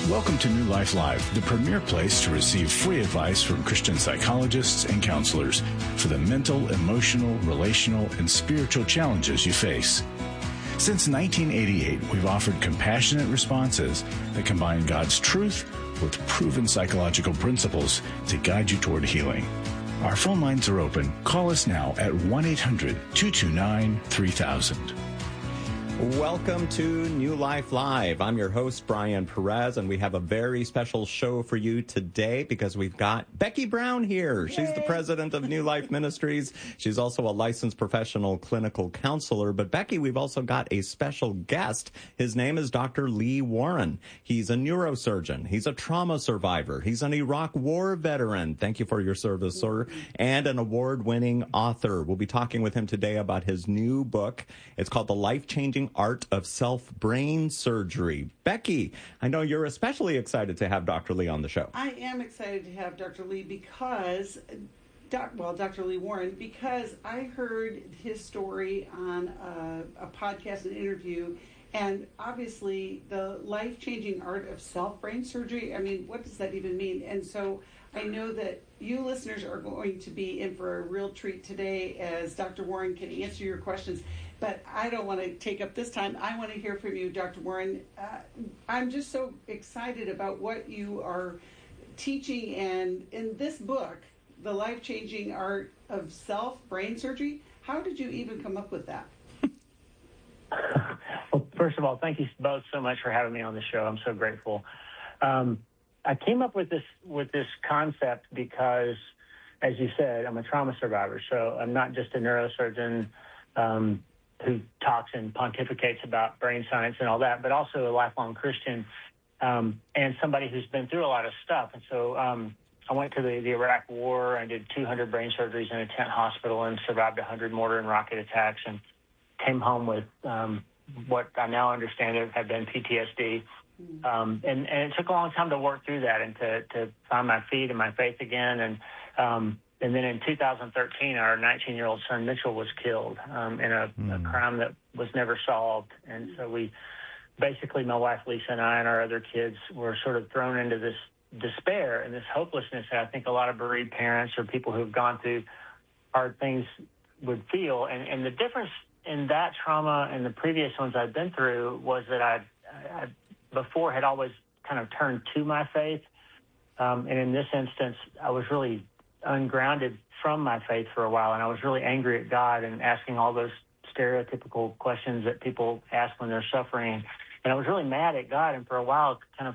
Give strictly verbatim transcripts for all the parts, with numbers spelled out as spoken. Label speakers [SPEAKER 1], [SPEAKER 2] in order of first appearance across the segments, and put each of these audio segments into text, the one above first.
[SPEAKER 1] Welcome to New Life Live, the premier place to receive free advice from Christian psychologists and counselors for the mental, emotional, relational, and spiritual challenges you face. Since nineteen eighty-eight, we've offered compassionate responses that combine God's truth with proven psychological principles to guide you toward healing. Our phone lines are open. Call us now at one eight hundred two two nine three thousand.
[SPEAKER 2] Welcome to New Life Live. I'm your host, Brian Perez, and we have a very special show for you today because we've got Becky Brown here. Yay. She's the president of New Life Ministries. She's also a licensed professional clinical counselor. But Becky, we've also got a special guest. His name is Doctor Lee Warren. He's a neurosurgeon. He's a trauma survivor. He's an Iraq War veteran. Thank you for your service, sir. And an award-winning author. We'll be talking with him today about his new book. It's called The Life-Changing Art of Self-Brain Surgery. Becky, I know you're especially excited to have Doctor Lee on the show.
[SPEAKER 3] I am excited to have Doctor Lee because, doc, well, Doctor Lee Warren, because I heard his story on a, a podcast and interview, and obviously the life-changing art of self-brain surgery, I mean, what does that even mean? And so I know that you listeners are going to be in for a real treat today as Doctor Warren can answer your questions. But I don't want to take up this time. I want to hear from you, Doctor Warren. Uh, I'm just so excited about what you are teaching. And in this book, The Life-Changing Art of Self-Brain Surgery, how did you even come up with that?
[SPEAKER 4] Well, first of all, thank you both so much for having me on the show. I'm so grateful. Um, I came up with this with this concept because, as you said, I'm a trauma survivor. So I'm not just a neurosurgeon um, who talks and pontificates about brain science and all that, but also a lifelong Christian um, and somebody who's been through a lot of stuff. And so um, I went to the, the Iraq War. I did two hundred brain surgeries in a tent hospital and survived one hundred mortar and rocket attacks and came home with um, what I now understand had been P T S D. Um, and, and it took a long time to work through that and to, to find my feet and my faith again. And um, and then in two thousand thirteen, our nineteen-year-old son Mitchell was killed um, in a, mm. a crime that was never solved. And so we basically, my wife Lisa and I and our other kids were sort of thrown into this despair and this hopelessness that I think a lot of bereaved parents or people who have gone through hard things would feel. And, and the difference in that trauma and the previous ones I'd been through was that I, I before had always kind of turned to my faith. Um, and in this instance, I was really ungrounded from my faith for a while. And I was really angry at God and asking all those stereotypical questions that people ask when they're suffering. And I was really mad at God. And for a while, kind of.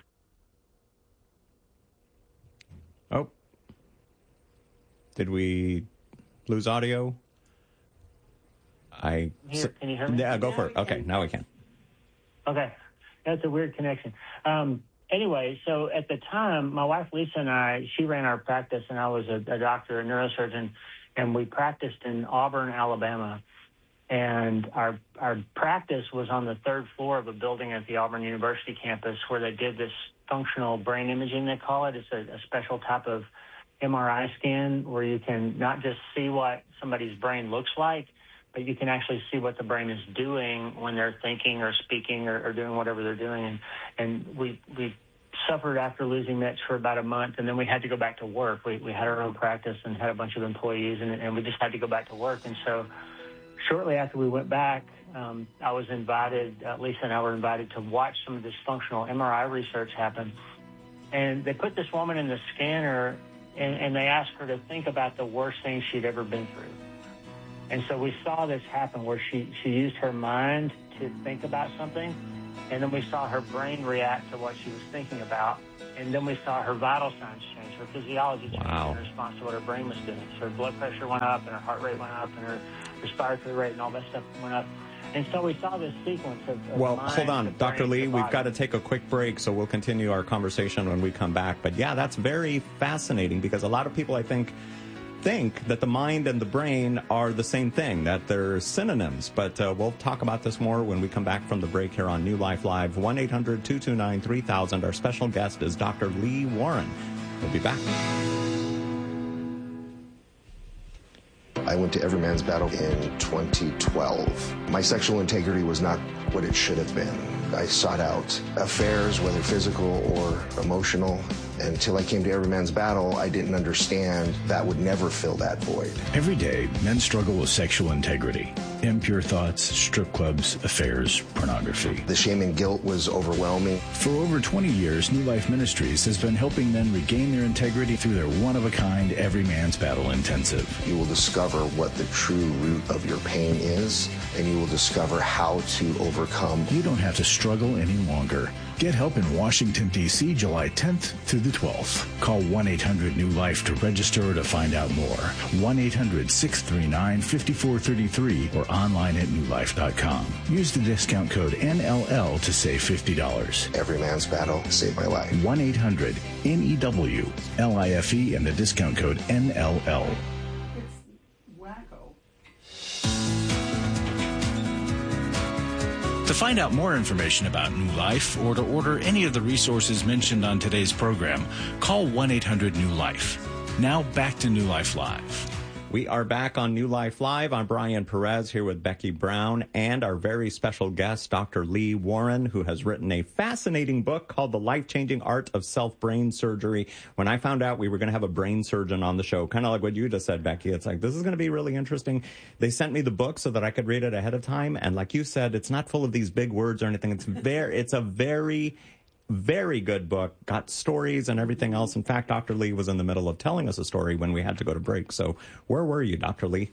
[SPEAKER 2] Oh, did we lose audio? I.
[SPEAKER 4] Here, can you hear me?
[SPEAKER 2] Yeah, go
[SPEAKER 3] now
[SPEAKER 2] for it. Okay,
[SPEAKER 3] can.
[SPEAKER 2] now we can.
[SPEAKER 4] Okay. That's a weird connection. Um, anyway, so at the time, my wife Lisa and I, she ran our practice, and I was a, a doctor, a neurosurgeon, and we practiced in Auburn, Alabama. And our our practice was on the third floor of a building at the Auburn University campus where they did this functional brain imaging, they call it. It's a, a special type of M R I scan where you can not just see what somebody's brain looks like, but you can actually see what the brain is doing when they're thinking or speaking or, or doing whatever they're doing. And, and we we suffered after losing Mitch for about a month, and then we had to go back to work. We we had our own practice and had a bunch of employees, and, and we just had to go back to work. And so shortly after we went back, um, I was invited, uh, Lisa and I were invited to watch some of this functional M R I research happen. And they put this woman in the scanner, and, and they asked her to think about the worst thing she'd ever been through. And so we saw this happen where she, she used her mind to think about something, and then we saw her brain react to what she was thinking about, and then we saw her vital signs change, her physiology change wow. in response to what her brain was doing. So her blood pressure went up, and her heart rate went up, and her respiratory rate and all that stuff went up. And so we saw this sequence of, of
[SPEAKER 2] Well,
[SPEAKER 4] mind,
[SPEAKER 2] hold on, Doctor Lee, we've got to
[SPEAKER 4] body.
[SPEAKER 2] take a quick break, so we'll continue our conversation when we come back. But yeah, that's very fascinating because a lot of people, I think, think that the mind and the brain are the same thing, that they're synonyms. But uh, we'll talk about this more when we come back from the break here on New Life Live. one eight hundred two two nine three thousand. Our special guest is Doctor Lee Warren. We'll be back.
[SPEAKER 5] I went to Every Man's Battle in twenty twelve. My sexual integrity was not what it should have been. I sought out affairs, whether physical or emotional. Until I came to Every Man's Battle, I didn't understand that would never fill that void.
[SPEAKER 1] Every day, men struggle with sexual integrity, impure thoughts, strip clubs, affairs, pornography.
[SPEAKER 5] The shame and guilt was overwhelming.
[SPEAKER 1] For over twenty years, New Life Ministries has been helping men regain their integrity through their one-of-a-kind Every Man's Battle Intensive.
[SPEAKER 5] You will discover what the true root of your pain is, and you will discover how to overcome.
[SPEAKER 1] You don't have to struggle any longer. Get help in Washington, D C, July tenth through the twelfth. Call one eight hundred new life to register or to find out more. one eight hundred six three nine five four three three or online at new life dot com. Use the discount code N L L to save fifty dollars.
[SPEAKER 5] Every Man's Battle saved my life.
[SPEAKER 1] one eight hundred N E W L I F E and the discount code N L L.
[SPEAKER 3] It's wacko.
[SPEAKER 1] To find out more information about New Life or to order any of the resources mentioned on today's program, call one eight hundred new life. Now back to New Life Live.
[SPEAKER 2] We are back on New Life Live. I'm Brian Perez here with Becky Brown and our very special guest, Doctor Lee Warren, who has written a fascinating book called The Life-Changing Art of Self-Brain Surgery. When I found out we were going to have a brain surgeon on the show, kind of like what you just said, Becky, it's like, this is going to be really interesting. They sent me the book so that I could read it ahead of time. And like you said, it's not full of these big words or anything. It's very, it's a very... very good book, got stories and everything else. In fact, Doctor Lee was in the middle of telling us a story when we had to go to break. So where were you, Doctor Lee?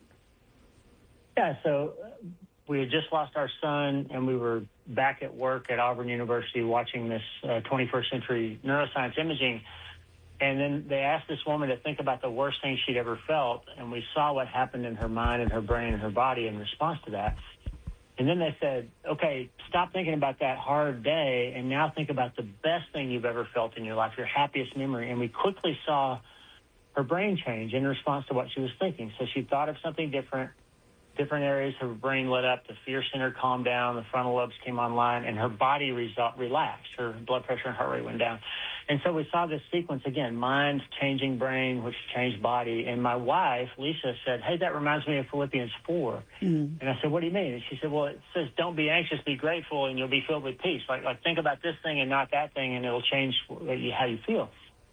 [SPEAKER 4] Yeah, so we had just lost our son, and we were back at work at Auburn University watching this uh, twenty-first century neuroscience imaging. And then they asked this woman to think about the worst thing she'd ever felt, and we saw what happened in her mind and her brain and her body in response to that. And then they said, okay, stop thinking about that hard day and now think about the best thing you've ever felt in your life, your happiest memory. And we quickly saw her brain change in response to what she was thinking. So she thought of something different, different areas of her brain lit up, the fear center calmed down, the frontal lobes came online, and her body result, relaxed. Her blood pressure and heart rate went down. And so we saw this sequence again, mind changing brain, which changed body. And my wife, Lisa, said, hey, that reminds me of Philippians four. Mm-hmm. And I said, what do you mean? And she said, well, it says, don't be anxious, be grateful, and you'll be filled with peace. Like, like think about this thing and not that thing, and it'll change how you feel.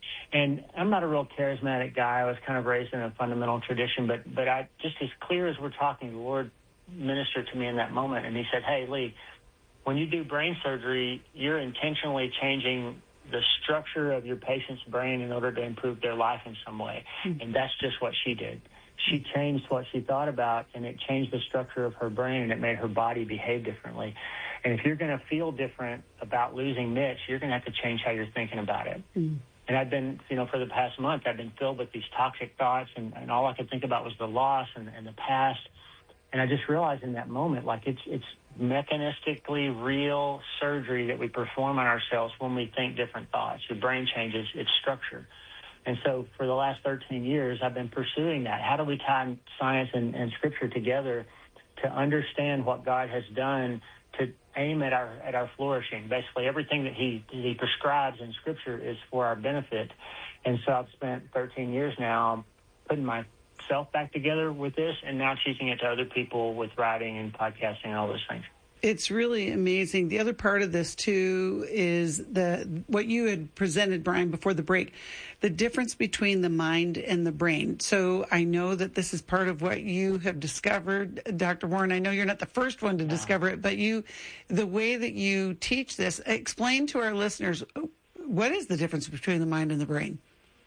[SPEAKER 4] And I'm not a real charismatic guy. I was kind of raised in a fundamental tradition, but but I just as clear as we're talking, the Lord ministered to me in that moment, and he said, hey, Lee, when you do brain surgery, you're intentionally changing the structure of your patient's brain in order to improve their life in some way. Mm-hmm. And that's just what she did. She changed what she thought about, and it changed the structure of her brain, and it made her body behave differently. And if you're going to feel different about losing Mitch, you're going to have to change how you're thinking about it. Mm-hmm. And I've been, you know, for the past month, I've been filled with these toxic thoughts, and, and all I could think about was the loss and, and the past. And I just realized in that moment, like it's it's mechanistically real surgery that we perform on ourselves when we think different thoughts. Your brain changes its structure. And so for the last thirteen years, I've been pursuing that. How do we tie science and, and Scripture together to understand what God has done to aim at our at our flourishing? Basically, everything that he, he prescribes in Scripture is for our benefit. And so I've spent thirteen years now putting my self back together with this, and now teaching it to other people with writing and podcasting and all those things.
[SPEAKER 3] It's really amazing. The other part of this, too, is the what you had presented, Brian, before the break, the difference between the mind and the brain. So I know that this is part of what you have discovered, Doctor Warren. I know you're not the first one to discover it, but you, the way that you teach this, explain to our listeners, what is the difference between the mind and the brain?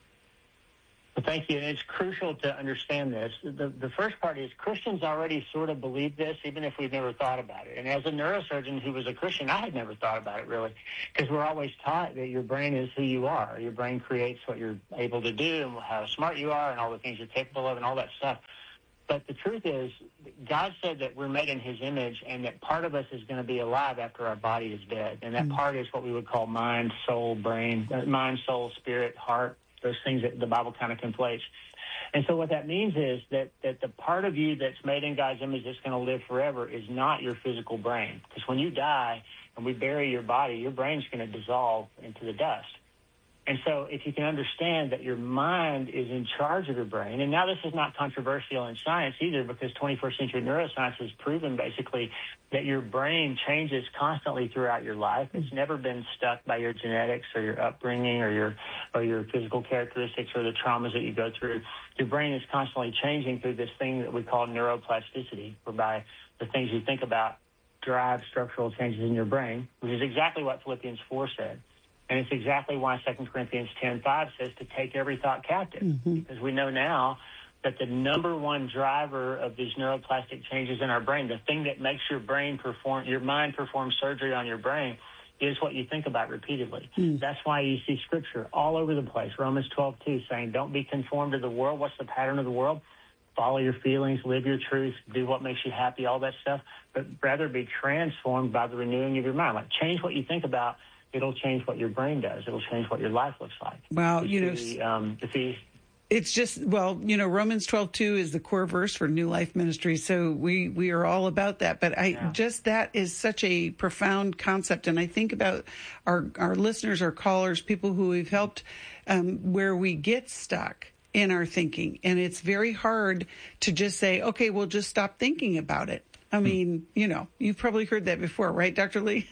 [SPEAKER 4] Well, thank you. And it's crucial to understand this. The, the first part is Christians already sort of believe this, even if we've never thought about it. And as a neurosurgeon who was a Christian, I had never thought about it, really, because we're always taught that your brain is who you are. Your brain creates what you're able to do and how smart you are and all the things you're capable of and all that stuff. But the truth is, God said that we're made in his image and that part of us is going to be alive after our body is dead. And that mm-hmm. part is what we would call mind, soul, brain, uh, mind, soul, spirit, heart. Those things that the Bible kind of conflates. And so what that means is that, that the part of you that's made in God's image that's going to live forever is not your physical brain. Because when you die and we bury your body, your brain's going to dissolve into the dust. And so if you can understand that your mind is in charge of your brain, and now this is not controversial in science either, because twenty-first century neuroscience has proven basically that your brain changes constantly throughout your life. It's never been stuck by your genetics or your upbringing or your or your physical characteristics or the traumas that you go through. Your brain is constantly changing through this thing that we call neuroplasticity, whereby the things you think about drive structural changes in your brain, which is exactly what Philippians four said. And it's exactly why Second Corinthians ten five says to take every thought captive, mm-hmm. because we know now that the number one driver of these neuroplastic changes in our brain, the thing that makes your brain perform, your mind perform surgery on your brain, is what you think about repeatedly. Mm. That's why you see Scripture all over the place. Romans twelve two saying, don't be conformed to the world. What's the pattern of the world? Follow your feelings, live your truth, do what makes you happy, all that stuff, but rather be transformed by the renewing of your mind. Like, change what you think about. It'll change what your brain does. It'll change what your life looks like.
[SPEAKER 3] Wow,
[SPEAKER 4] you,
[SPEAKER 3] you know,
[SPEAKER 4] see, um, if he,
[SPEAKER 3] it's just, well, you know, Romans twelve two is the core verse for New Life Ministry, so we, we are all about that. But I yeah. just, that is such a profound concept, and I think about our, our listeners, our callers, people who we've helped, um, where we get stuck in our thinking, and it's very hard to just say, okay, we'll just stop thinking about it. I mean, you know, you've probably heard that before, right, Doctor Lee?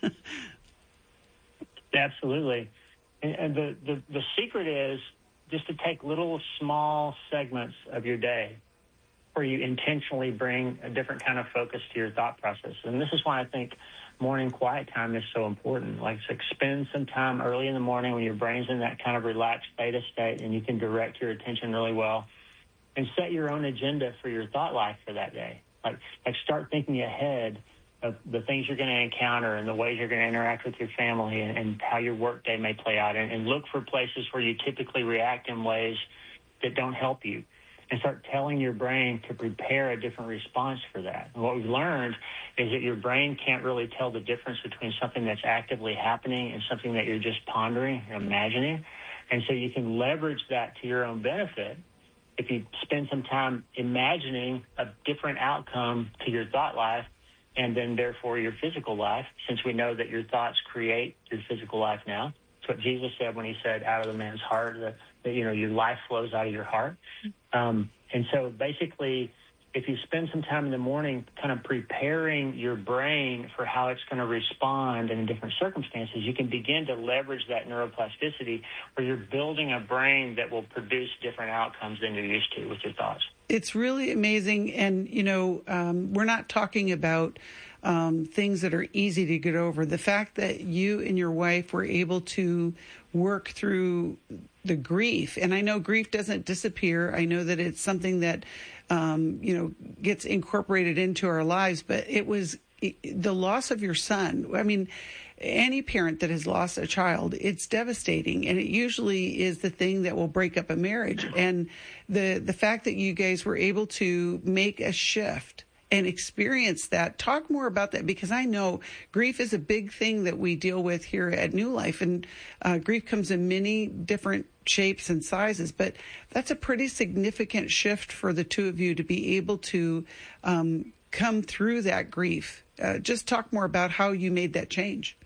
[SPEAKER 4] Absolutely. And, and the, the, the secret is just to take little small segments of your day where you intentionally bring a different kind of focus to your thought process. And this is why I think morning quiet time is so important. Like, so spend some time early in the morning when your brain's in that kind of relaxed theta state and you can direct your attention really well, and set your own agenda for your thought life for that day. Like, like start thinking ahead of the things you're going to encounter and the ways you're going to interact with your family, and, and how your work day may play out, and, and look for places where you typically react in ways that don't help you, and start telling your brain to prepare a different response for that. And what we've learned is that your brain can't really tell the difference between something that's actively happening and something that you're just pondering or imagining. And so you can leverage that to your own benefit if you spend some time imagining a different outcome to your thought life, and then therefore your physical life, since we know that your thoughts create your physical life now. It's what Jesus said when he said, out of the man's heart, that, that you know, your life flows out of your heart. Um, and so basically, if you spend some time in the morning kind of preparing your brain for how it's going to respond in different circumstances, you can begin to leverage that neuroplasticity where you're building a brain that will produce different outcomes than you're used to with your thoughts.
[SPEAKER 3] It's really amazing. And, you know, um, we're not talking about um, things that are easy to get over. The fact that you and your wife were able to work through the grief, and I know grief doesn't disappear. I know that it's something that, um, you know, gets incorporated into our lives, but it was the loss of your son. I mean, any parent that has lost a child, it's devastating, and it usually is the thing that will break up a marriage. And the the fact that you guys were able to make a shift and experience that, talk more about that, because I know grief is a big thing that we deal with here at New Life, and uh, grief comes in many different shapes and sizes, but that's a pretty significant shift for the two of you to be able to um, come through that grief. Uh, just talk more about how you made that change.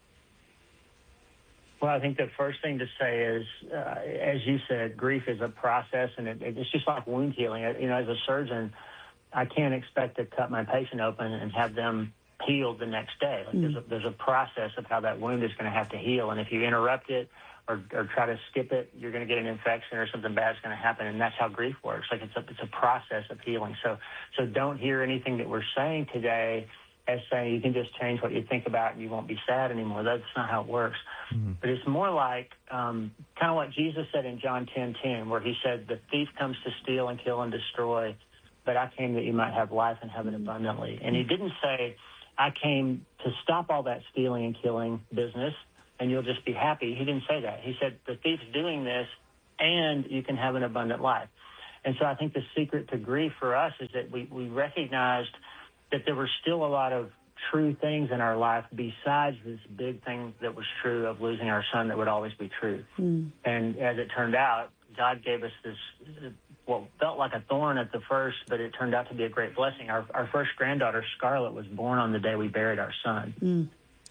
[SPEAKER 4] Well, I think the first thing to say is, uh, as you said, grief is a process, and it, it's just like wound healing. You know, as a surgeon, I can't expect to cut my patient open and have them healed the next day. Like, mm. there's, a, there's a process of how that wound is going to have to heal, and if you interrupt it or, or try to skip it, you're going to get an infection or something bad's going to happen, and that's how grief works. Like, it's a, it's a process of healing. So, so don't hear anything that we're saying today as saying you can just change what you think about and you won't be sad anymore. That's not how it works. Mm-hmm. But it's more like um, kind of what Jesus said in John ten ten, where he said, the thief comes to steal and kill and destroy, but I came that you might have life and have it abundantly. And he didn't say, I came to stop all that stealing and killing business and you'll just be happy. He didn't say that. He said, the thief's doing this and you can have an abundant life. And so I think the secret to grief for us is that we, we recognized that there were still a lot of true things in our life besides this big thing that was true of losing our son that would always be true. Mm. And as it turned out, God gave us this, what felt like a thorn at the first, but it turned out to be a great blessing. Our, our first granddaughter, Scarlett, was born on the day we buried our son. Mm.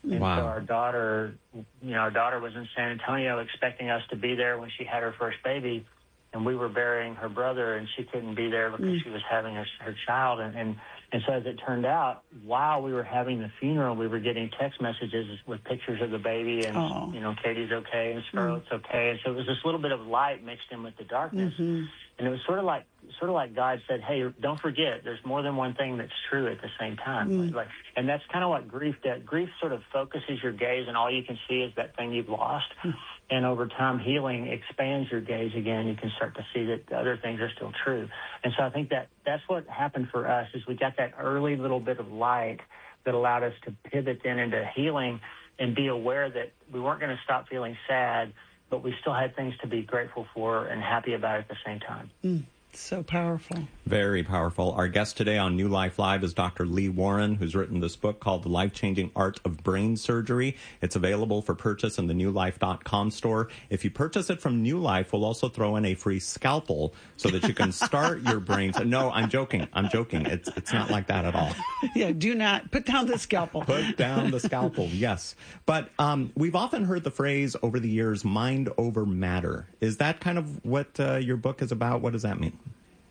[SPEAKER 4] And
[SPEAKER 2] wow.
[SPEAKER 4] so our daughter, you know, our daughter was in San Antonio expecting us to be there when she had her first baby, and we were burying her brother, and she couldn't be there because mm. she was having her, her child. And, and and so as it turned out, while we were having the funeral, we were getting text messages with pictures of the baby, and, oh. you know, Katie's okay and Scarlett's mm. okay. And so it was this little bit of light mixed in with the darkness. Mm-hmm. And it was sort of like sort of like God said, hey, don't forget, there's more than one thing that's true at the same time. Mm. Like, and that's kind of what grief does. Grief sort of focuses your gaze, and all you can see is that thing you've lost. Mm. And over time, healing expands your gaze again. You can start to see that other things are still true. And so I think that that's what happened for us, is we got that early little bit of light that allowed us to pivot then into healing and be aware that we weren't going to stop feeling sad, but we still had things to be grateful for and happy about at the same time.
[SPEAKER 3] Mm. So powerful.
[SPEAKER 2] Very powerful. Our guest today on New Life Live is Doctor Lee Warren, who's written this book called The Life-Changing Art of Brain Surgery. It's available for purchase in the new life dot com store. If you purchase it from New Life, we'll also throw in a free scalpel so that you can start your brain. No, I'm joking. I'm joking. It's it's not like that at all.
[SPEAKER 3] Yeah, do not put down the scalpel.
[SPEAKER 2] Put down the scalpel, yes. But um, we've often heard the phrase over the years, mind over matter. Is that kind of what uh, your book is about? What does that mean?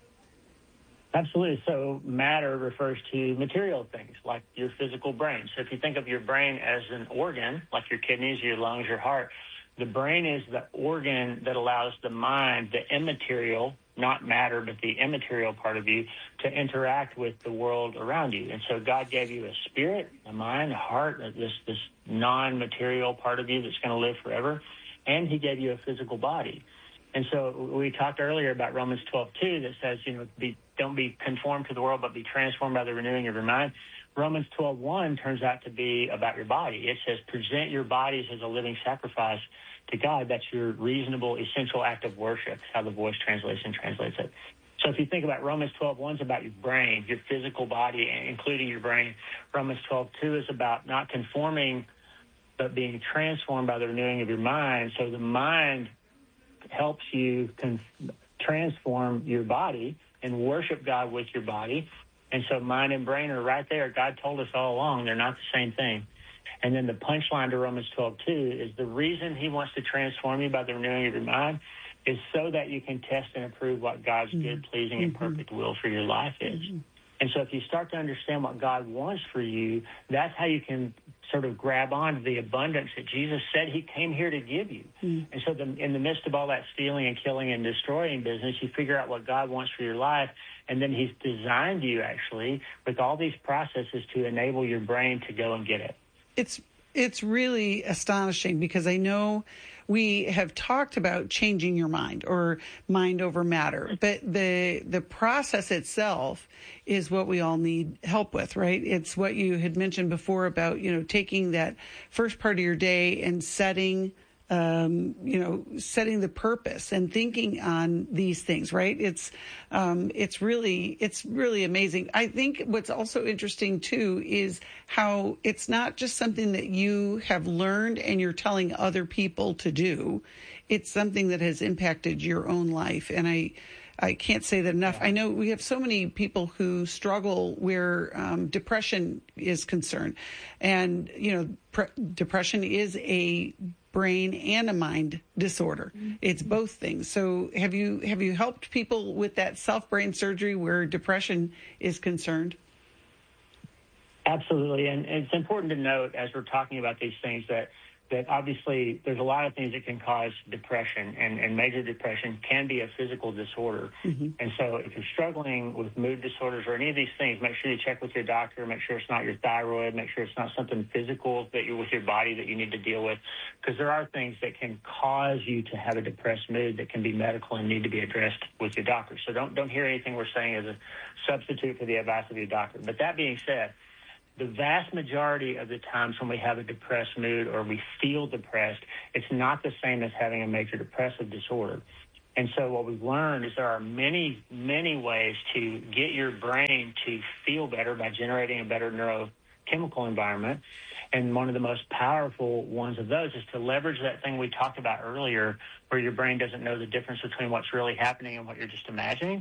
[SPEAKER 4] Absolutely. So matter refers to material things like your physical brain. So if you think of your brain as an organ, like your kidneys, your lungs, your heart, the brain is the organ that allows the mind, the immaterial, not matter, but the immaterial part of you, to interact with the world around you. And so God gave you a spirit, a mind, a heart, this, this non-material part of you that's going to live forever, and he gave you a physical body. And so we talked earlier about Romans twelve two that says, you know, be, don't be conformed to the world, but be transformed by the renewing of your mind. Romans twelve one turns out to be about your body. It says, present your bodies as a living sacrifice to God. That's your reasonable, essential act of worship, how the Voice translation translates it. So if you think about Romans twelve one is about your brain, your physical body, including your brain. Romans twelve two is about not conforming, but being transformed by the renewing of your mind. So the mind helps you con- transform your body and worship God with your body. And so mind and brain are right there. God told us all along they're not the same thing. And then the punchline to Romans twelve two is the reason he wants to transform you by the renewing of your mind is so that you can test and approve what God's mm-hmm. good, pleasing, and perfect will for your life is. Mm-hmm. And so if you start to understand what God wants for you, that's how you can sort of grab on to the abundance that Jesus said he came here to give you. Mm. And so the, in the midst of all that stealing and killing and destroying business, you figure out what God wants for your life, and then he's designed you actually with all these processes to enable your brain to go and get it.
[SPEAKER 3] It's it's really astonishing because I know we have talked about changing your mind or mind over matter, but the the process itself is what we all need help with, right? It's what you had mentioned before about, you know, taking that first part of your day and setting Um, you know, setting the purpose and thinking on these things, right? It's, um, it's really, it's really amazing. I think what's also interesting too is how it's not just something that you have learned and you're telling other people to do. It's something that has impacted your own life. And I, I can't say that enough. I know we have so many people who struggle where um, depression is concerned. And, you know, pre- depression is a brain and a mind disorder. It's both things. So have you have you helped people with that self-brain surgery where depression is concerned?
[SPEAKER 4] Absolutely. And it's important to note as we're talking about these things that that obviously there's a lot of things that can cause depression, and, and major depression can be a physical disorder. Mm-hmm. And so if you're struggling with mood disorders or any of these things, make sure you check with your doctor, make sure it's not your thyroid, make sure it's not something physical that you're with your body that you need to deal with, because there are things that can cause you to have a depressed mood that can be medical and need to be addressed with your doctor. So don't, don't hear anything we're saying as a substitute for the advice of your doctor. But that being said, the vast majority of the times when we have a depressed mood or we feel depressed, it's not the same as having a major depressive disorder. And so what we've learned is there are many, many ways to get your brain to feel better by generating a better neurochemical environment. And one of the most powerful ones of those is to leverage that thing we talked about earlier where your brain doesn't know the difference between what's really happening and what you're just imagining.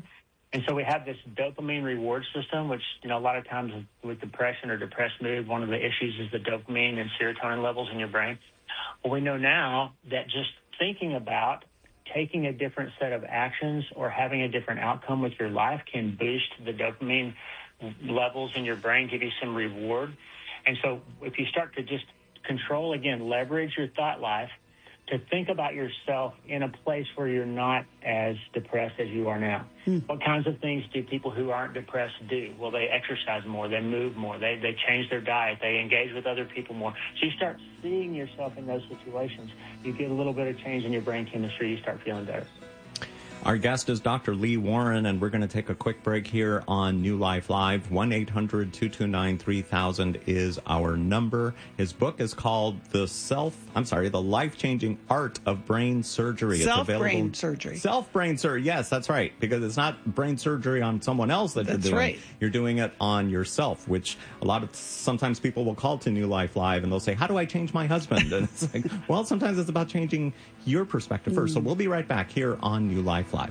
[SPEAKER 4] And so we have this dopamine reward system, which, you know, a lot of times with depression or depressed mood, one of the issues is the dopamine and serotonin levels in your brain. Well, we know now that just thinking about taking a different set of actions or having a different outcome with your life can boost the dopamine levels in your brain, give you some reward. And so if you start to just control, again, leverage your thought life to think about yourself in a place where you're not as depressed as you are now. Mm. What kinds of things do people who aren't depressed do? Well, they exercise more, they move more, they, they change their diet, they engage with other people more. So you start seeing yourself in those situations. You get a little bit of change in your brain chemistry, you start feeling better.
[SPEAKER 2] Our guest is Doctor Lee Warren, and we're going to take a quick break here on New Life Live. one eight hundred two two nine three thousand is our number. His book is called The Self, I'm sorry, The Life-Changing Art of Brain Surgery.
[SPEAKER 3] Self-brain surgery.
[SPEAKER 2] Self-brain surgery, yes, that's right, because it's not brain surgery on someone else that
[SPEAKER 3] that's
[SPEAKER 2] you're doing.
[SPEAKER 3] Right.
[SPEAKER 2] You're doing it on yourself, which a lot of, sometimes people will call to New Life Live, and they'll say, how do I change my husband? And it's like, well, sometimes it's about changing your perspective first. Mm. So we'll be right back here on New Life Live.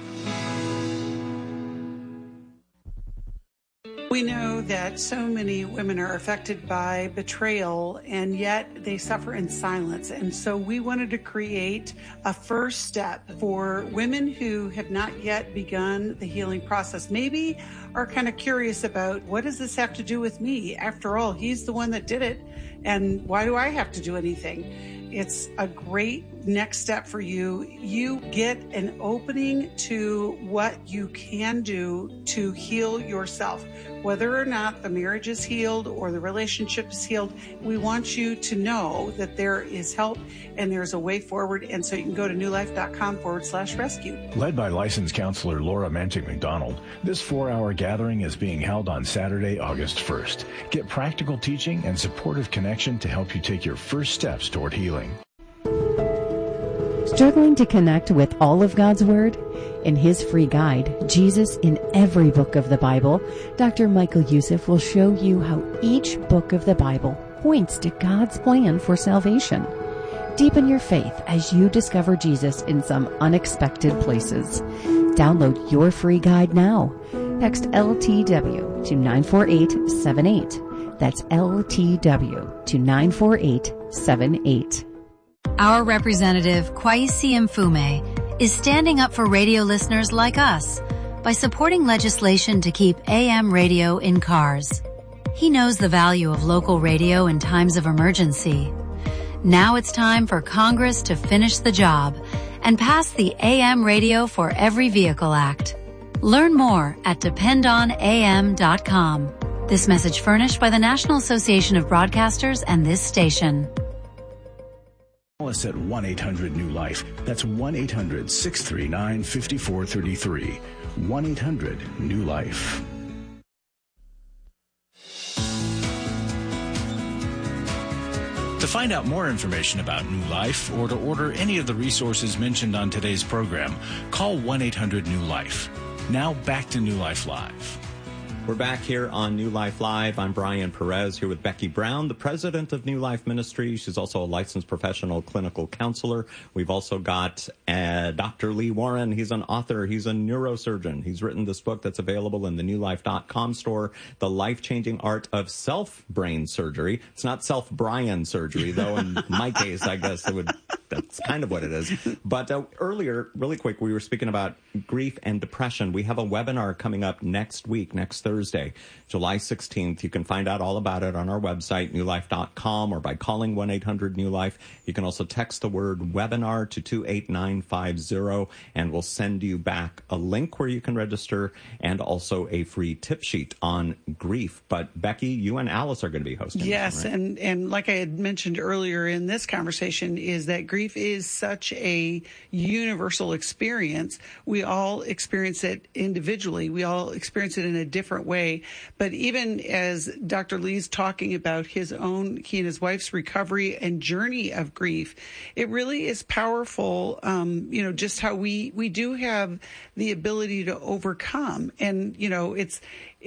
[SPEAKER 3] We know that so many women are affected by betrayal, and yet they suffer in silence. And so we wanted to create a first step for women who have not yet begun the healing process. Maybe are kind of curious about, what does this have to do with me? After all, he's the one that did it. And why do I have to do anything? It's a great next step for you. You get an opening to what you can do to heal yourself. Whether or not the marriage is healed or the relationship is healed, we want you to know that there is help and there's a way forward. And so you can go to newlife.com forward slash rescue.
[SPEAKER 1] Led by licensed counselor Laura Mantic McDonald, this four-hour gathering is being held on Saturday, August first. Get practical teaching and supportive connection to help you take your first steps toward healing.
[SPEAKER 6] Struggling to connect with all of God's Word? In his free guide, Jesus in Every Book of the Bible, Doctor Michael Youssef will show you how each book of the Bible points to God's plan for salvation. Deepen your faith as you discover Jesus in some unexpected places. Download your free guide now. Text L T W to nine four eight seven eight. That's L T W to nine four eight seven eight.
[SPEAKER 7] Our representative, Kwesi Mfume, is standing up for radio listeners like us by supporting legislation to keep A M radio in cars. He knows the value of local radio in times of emergency. Now it's time for Congress to finish the job and pass the A M Radio for Every Vehicle Act. Learn more at depend on A M dot com. This message furnished by the National Association of Broadcasters and this station.
[SPEAKER 1] Call us at one eight hundred new life. That's one eight hundred six three nine five four three three. one eight hundred new life. To find out more information about New Life or to order any of the resources mentioned on today's program, call one eight hundred new life. Now back to New Life Live.
[SPEAKER 2] We're back here on New Life Live. I'm Brian Perez here with Becky Brown, the president of New Life Ministry. She's also a licensed professional clinical counselor. We've also got uh, Doctor Lee Warren. He's an author. He's a neurosurgeon. He's written this book that's available in the new life dot com store, The Life-Changing Art of Self-Brain Surgery. It's not self-Brian surgery, though. In my case, I guess it would. That's kind of what it is. But uh, earlier, really quick, we were speaking about grief and depression. We have a webinar coming up next week, next Thursday, July sixteenth. You can find out all about it on our website, new life dot com, or by calling one eight hundred new life. You can also text the word webinar to two eight nine five zero, and we'll send you back a link where you can register and also a free tip sheet on grief. But Becky, you and Alice are going to be hosting.
[SPEAKER 3] Yes,
[SPEAKER 2] right?
[SPEAKER 3] and, and like I had mentioned earlier in this conversation, is that grief is such a universal experience. We all experience it individually. We all experience it in a different way. But even as Doctor Lee's talking about his own, he and his wife's recovery and journey of grief, it really is powerful, um, you know, just how we, we do have the ability to overcome. And, you know, it's,